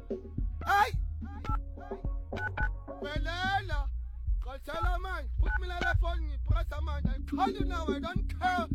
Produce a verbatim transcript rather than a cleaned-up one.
Hey! Belela! Call man. Put me on the phone, press a man. I call you now, I don't care.